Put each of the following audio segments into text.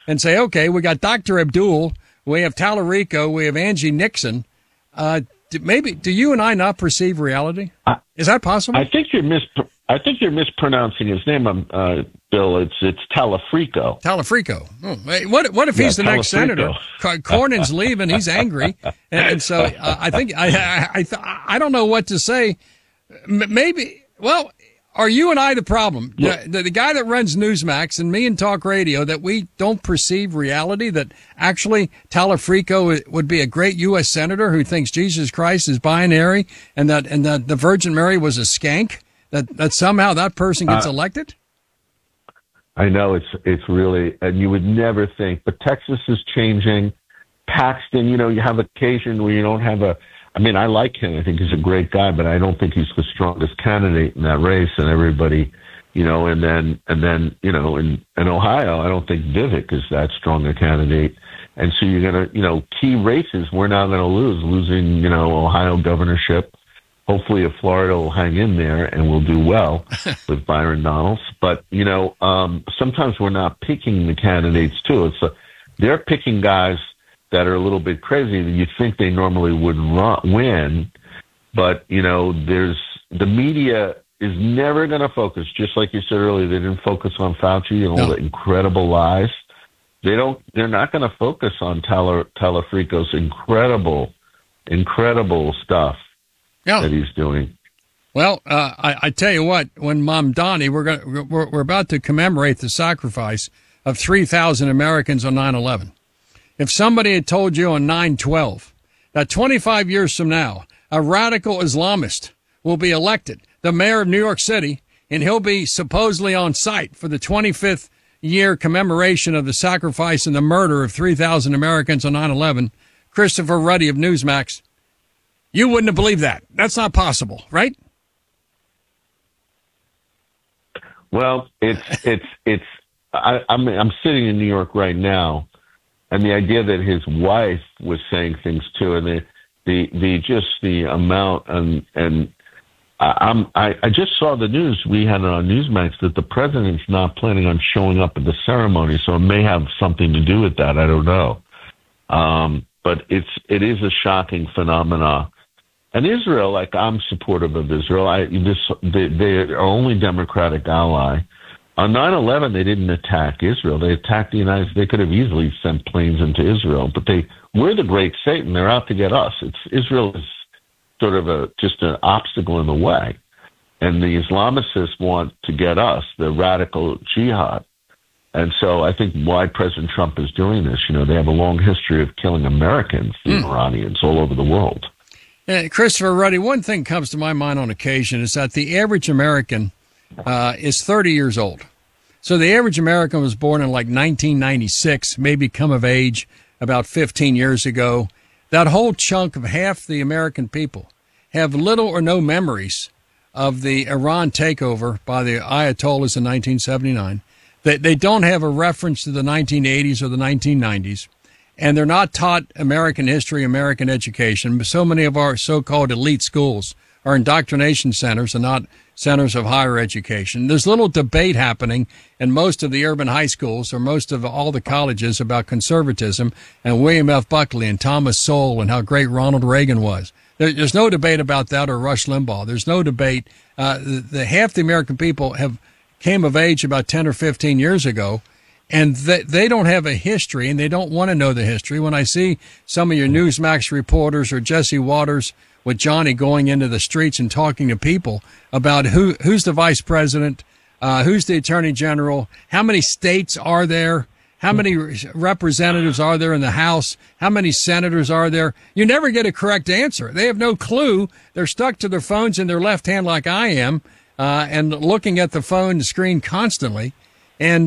and say, okay, we got Dr. Abdul, we have Tallarico, we have Angie Nixon. Do you and I not perceive reality? Is that possible? I think you're mispronouncing his name, Bill. It's Tallarico. Tallarico. Oh, what if he's the next senator? Cornyn's leaving. He's angry, and so I think I don't know what to say. Maybe. Well, are you and I the problem? The guy that runs Newsmax and me and Talk Radio, that we don't perceive reality, that actually Tallarico would be a great U.S. senator who thinks Jesus Christ is binary and that the Virgin Mary was a skank, that somehow that person gets elected? I know it's really, and you would never think, but Texas is changing. Paxton, you have occasion where you don't have I like him. I think he's a great guy, but I don't think he's the strongest candidate in that race. And everybody, and then in Ohio, I don't think Vivek is that strong a candidate. And so you're going to, key races we're now going to losing, Ohio governorship. Hopefully if Florida will hang in there and we'll do well with Byron Donalds. But, sometimes we're not picking the candidates too. They're picking guys that are a little bit crazy that you think they normally would win. But, the media is never going to focus, just like you said earlier, they didn't focus on Fauci and all the incredible lies. They're not going to focus on Tallarico's incredible stuff that he's doing. Well, I tell you what, when Mamdani, we're about to commemorate the sacrifice of 3,000 Americans on 9/11. If somebody had told you on 9/12 that 25 years from now, a radical Islamist will be elected the mayor of New York City, and he'll be supposedly on site for the 25th year commemoration of the sacrifice and the murder of 3,000 Americans on 9/11, Christopher Ruddy of Newsmax, you wouldn't have believed that. That's not possible, right? Well, I'm sitting in New York right now. And the idea that his wife was saying things too, and the amount, and I just saw the news we had it on Newsmax that the president's not planning on showing up at the ceremony, so it may have something to do with that. I don't know, but it is a shocking phenomena. And Israel, I'm supportive of Israel. They're our only Democratic ally. On 9/11, they didn't attack Israel. They attacked the United States. They could have easily sent planes into Israel, but we're the great Satan. They're out to get us. Israel is sort of just an obstacle in the way. And the Islamicists want to get us, the radical jihad. And so I think why President Trump is doing this, they have a long history of killing Americans, the Iranians, all over the world. Christopher Ruddy, one thing comes to my mind on occasion is that the average American is 30 years old. So the average American was born in 1996, maybe come of age about 15 years ago. That whole chunk of half the American people have little or no memories of the Iran takeover by the Ayatollahs in 1979. They don't have a reference to the 1980s or the 1990s. And they're not taught American history, American education. So many of our so-called elite schools are indoctrination centers and not centers of higher education. There's little debate happening in most of the urban high schools or most of all the colleges about conservatism and William F. Buckley and Thomas Sowell and how great Ronald Reagan was. There's no debate about that or Rush Limbaugh. There's no debate. Half the American people came of age about 10 or 15 years ago, and they don't have a history, and they don't want to know the history. When I see some of your Newsmax reporters or Jesse Waters with Johnny going into the streets and talking to people about who's the vice president, who's the attorney general, how many states are there, how many representatives are there in the House, how many senators are there, you never get a correct answer. They have no clue. They're stuck to their phones in their left hand like I am, and looking at the phone screen constantly. And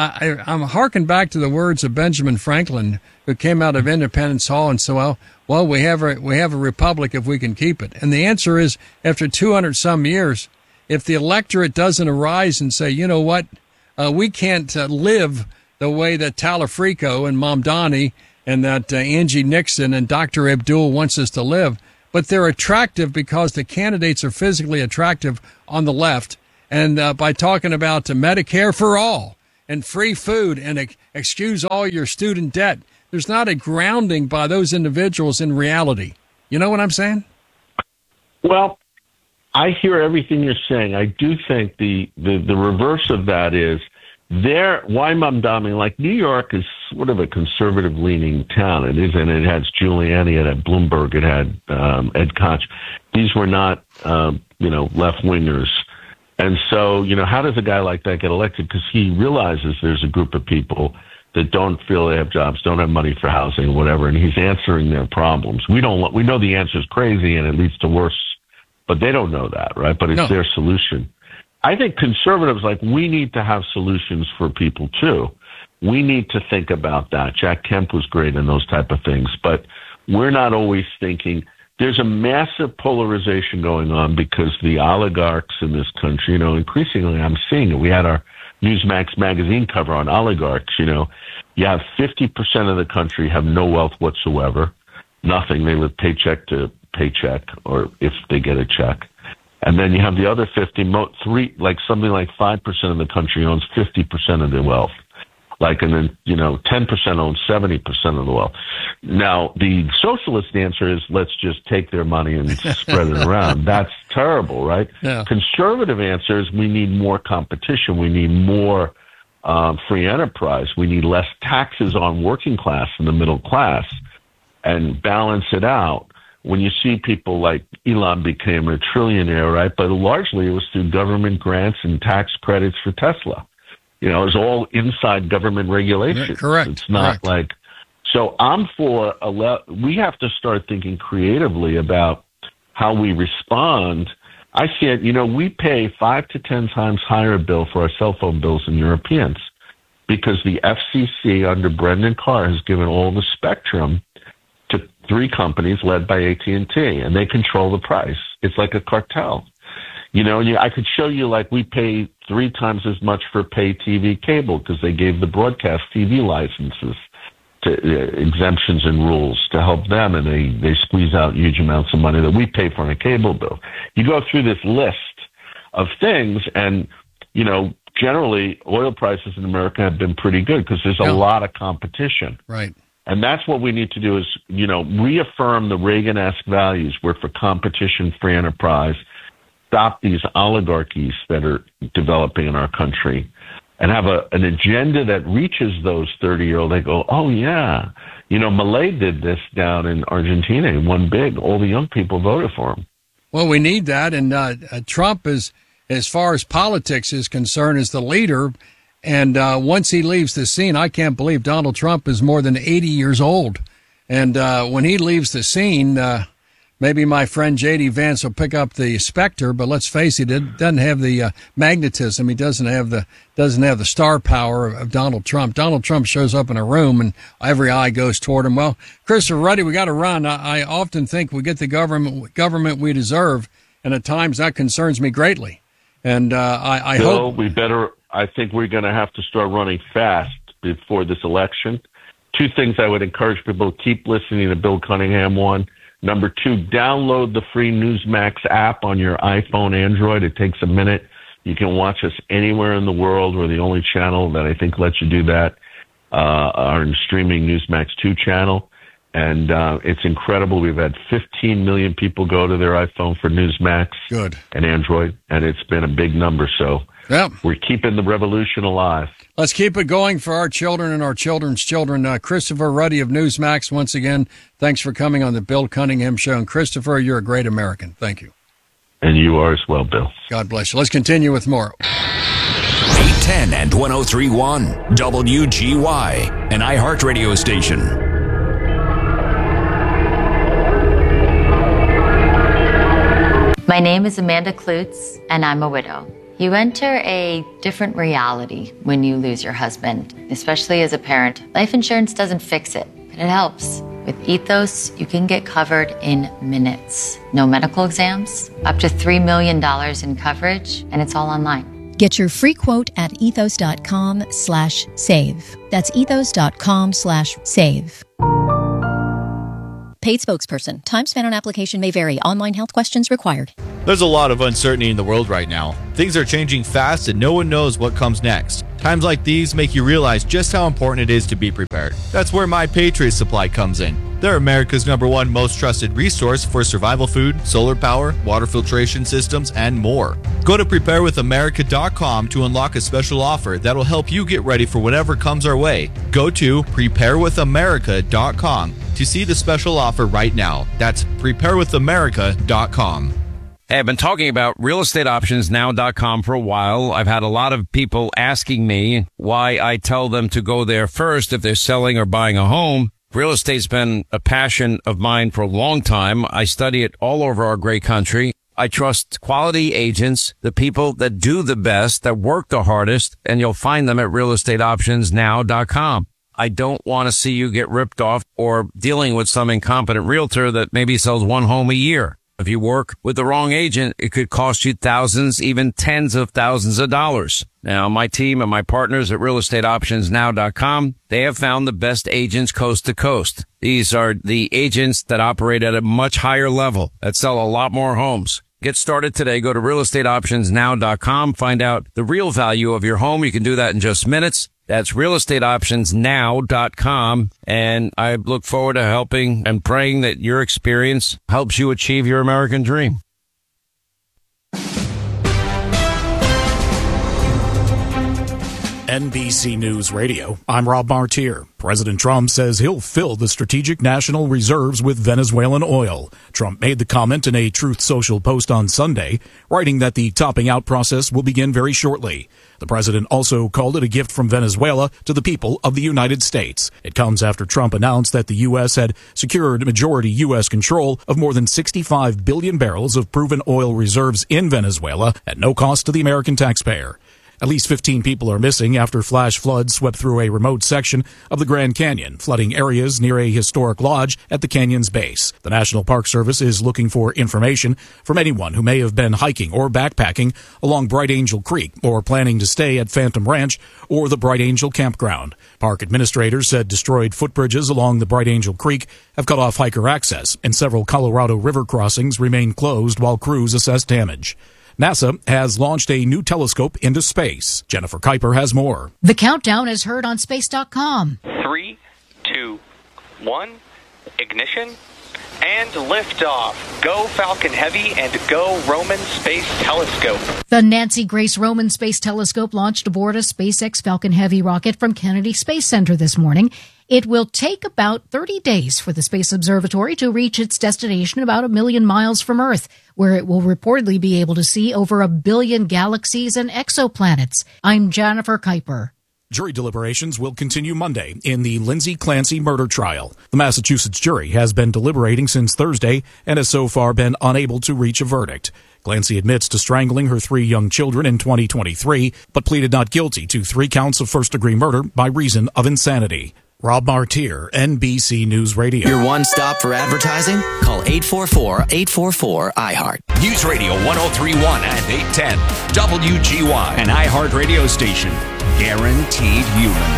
I'm harking back to the words of Benjamin Franklin, who came out of Independence Hall and said, well, we have a republic if we can keep it. And the answer is, after 200 some years, if the electorate doesn't arise and say, you know what, we can't live the way that Tallarico and Mamdani and that Angie Nixon and Dr. Abdul wants us to live, but they're attractive because the candidates are physically attractive on the left. And by talking about Medicare for all and free food and excuse all your student debt. There's not a grounding by those individuals in reality. You know what I'm saying? Well, I hear everything you're saying. I do think the reverse of that is why Mamdani, like New York is sort of a conservative leaning town. It is, and it has Giuliani, it had Bloomberg, it had Ed Koch. These were not, left wingers. And so, how does a guy like that get elected? Because he realizes there's a group of people that don't feel they have jobs, don't have money for housing, whatever, and he's answering their problems. We know the answer is crazy and it leads to worse, but they don't know that, right? But it's their solution. I think conservatives, we need to have solutions for people too. We need to think about that. Jack Kemp was great in those type of things, but we're not always thinking. There's a massive polarization going on because the oligarchs in this country, increasingly I'm seeing it. We had our Newsmax magazine cover on oligarchs. You have 50% of the country have no wealth whatsoever, nothing. They live paycheck to paycheck, or if they get a check. And then you have the other 50, something like 5% of the country owns 50% of the wealth. 10% owns 70% of the wealth. Now, the socialist answer is let's just take their money and spread it around. That's terrible, right? Yeah. Conservative answer is we need more competition. We need more free enterprise. We need less taxes on working class and the middle class and balance it out. When you see people like Elon became a trillionaire, right? But largely it was through government grants and tax credits for Tesla. It was all inside government regulation. Correct. It's not so I'm for, we have to start thinking creatively about how we respond. I see it, we pay 5 to 10 times higher bill for our cell phone bills than Europeans because the FCC under Brendan Carr has given all the spectrum to 3 companies led by AT&T, and they control the price. It's like a cartel. I could show you we pay 3 times as much for pay TV cable because they gave the broadcast TV licenses to exemptions and rules to help them, and they squeeze out huge amounts of money that we pay for on a cable bill. You go through this list of things, and generally oil prices in America have been pretty good because there's a lot of competition. Right. And that's what we need to do is, reaffirm the Reagan-esque values. We're for competition, free enterprise, stop these oligarchies that are developing in our country, and have an agenda that reaches those 30-year-old. They go, oh, yeah. Milei did this down in Argentina. He won big. All the young people voted for him. Well, we need that. And Trump is, as far as politics is concerned, is the leader. And once he leaves the scene, I can't believe Donald Trump is more than 80 years old. And when he leaves the scene, maybe my friend J.D. Vance will pick up the specter, but let's face it, it doesn't have the magnetism. He doesn't have the star power of Donald Trump. Donald Trump shows up in a room and every eye goes toward him. Well, Christopher Ruddy, we got to run. I often think we get the government we deserve, and at times that concerns me greatly. And I hope I think we're going to have to start running fast before this election. 2 things I would encourage people: keep listening to Bill Cunningham. 1. Number 2, download the free Newsmax app on your iPhone, Android. It takes a minute. You can watch us anywhere in the world. We're the only channel that I think lets you do that. Our streaming Newsmax 2 channel. And it's incredible. We've had 15 million people go to their iPhone for Newsmax. Good. And Android, and it's been a big number. So we're keeping the revolution alive. Let's keep it going for our children and our children's children. Christopher Ruddy of Newsmax, once again, thanks for coming on the Bill Cunningham Show. And Christopher, you're a great American. Thank you. And you are as well, Bill. God bless you. Let's continue with more. 810 and 103.1 WGY, an iHeartRadio station. My name is Amanda Klutz, and I'm a widow. You enter a different reality when you lose your husband, especially as a parent. Life insurance doesn't fix it, but it helps. With Ethos, you can get covered in minutes. No medical exams, up to $3 million in coverage, and it's all online. Get your free quote at ethos.com/save. That's ethos.com/save. Paid spokesperson. Time spent on application may vary. Online health questions required. There's a lot of uncertainty in the world right now. Things are changing fast and no one knows what comes next. Times like these make you realize just how important it is to be prepared. That's where My Patriot Supply comes in. They're America's #1 most trusted resource for survival food, solar power, water filtration systems, and more. Go to preparewithamerica.com to unlock a special offer that'll help you get ready for whatever comes our way. Go to preparewithamerica.com to see the special offer right now. That's preparewithamerica.com. Hey, I've been talking about realestateoptionsnow.com for a while. I've had a lot of people asking me why I tell them to go there first if they're selling or buying a home. Real estate's been a passion of mine for a long time. I study it all over our great country. I trust quality agents, the people that do the best, that work the hardest, and you'll find them at realestateoptionsnow.com. I don't want to see you get ripped off or dealing with some incompetent realtor that maybe sells one home a year. If you work with the wrong agent, it could cost you thousands, even tens of thousands of dollars. Now, my team and my partners at realestateoptionsnow.com, they have found the best agents coast to coast. These are the agents that operate at a much higher level, that sell a lot more homes. Get started today. Go to realestateoptionsnow.com. Find out the real value of your home. You can do that in just minutes. That's realestateoptionsnow.com. And I look forward to helping and praying that your experience helps you achieve your American dream. NBC News Radio, I'm Rob Martier. President Trump says he'll fill the strategic national reserves with Venezuelan oil. Trump made the comment in a Truth Social post on Sunday, writing that the topping out process will begin very shortly. The president also called it a gift from Venezuela to the people of the United States. It comes after Trump announced that the U.S. had secured majority U.S. control of more than 65 billion barrels of proven oil reserves in Venezuela at no cost to the American taxpayer. At least 15 people are missing after flash floods swept through a remote section of the Grand Canyon, flooding areas near a historic lodge at the canyon's base. The National Park Service is looking for information from anyone who may have been hiking or backpacking along Bright Angel Creek or planning to stay at Phantom Ranch or the Bright Angel Campground. Park administrators said destroyed footbridges along the Bright Angel Creek have cut off hiker access, and several Colorado River crossings remain closed while crews assess damage. NASA has launched a new telescope into space. Jennifer Kuiper has more. The countdown is heard on space.com. 3, 2, 1, ignition, and liftoff. Go Falcon Heavy and go Roman Space Telescope. The Nancy Grace Roman Space Telescope launched aboard a SpaceX Falcon Heavy rocket from Kennedy Space Center this morning. It will take about 30 days for the Space Observatory to reach its destination about 1 million miles from Earth, where it will reportedly be able to see over 1 billion galaxies and exoplanets. I'm Jennifer Kuiper. Jury deliberations will continue Monday in the Lindsay Clancy murder trial. The Massachusetts jury has been deliberating since Thursday and has so far been unable to reach a verdict. Clancy admits to strangling her 3 young children in 2023, but pleaded not guilty to 3 counts of first-degree murder by reason of insanity. Rob Martier, NBC News Radio. Your one stop for advertising? Call 844-844-IHEART. News Radio 1031 and 810. WGY, an iHeart radio station. Guaranteed human.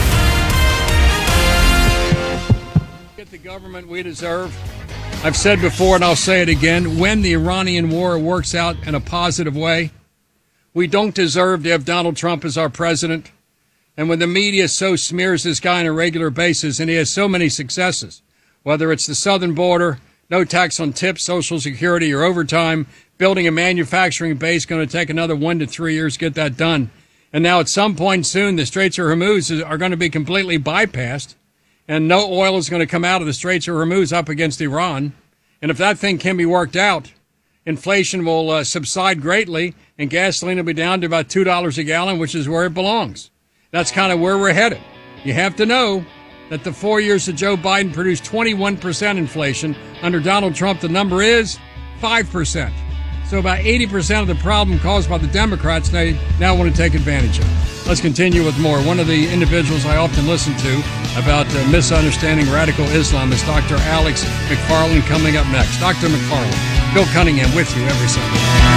Get the government we deserve. I've said before and I'll say it again. When the Iranian war works out in a positive way, we don't deserve to have Donald Trump as our president. And when the media so smears this guy on a regular basis, and he has so many successes, whether it's the southern border, no tax on tips, Social Security, or overtime, building a manufacturing base, going to take another 1 to 3 years to get that done. And now at some point soon, the Straits of Hormuz are going to be completely bypassed, and no oil is going to come out of the Straits of Hormuz up against Iran. And if that thing can be worked out, inflation will subside greatly, and gasoline will be down to about $2 a gallon, which is where it belongs. That's kind of where we're headed. You have to know that the 4 years that Joe Biden produced 21% inflation. Under Donald Trump, the number is 5%. So about 80% of the problem caused by the Democrats they now want to take advantage of. Let's continue with more. One of the individuals I often listen to about misunderstanding radical Islam is Dr. Alex McFarland, coming up next. Dr. McFarland, Bill Cunningham with you every Sunday.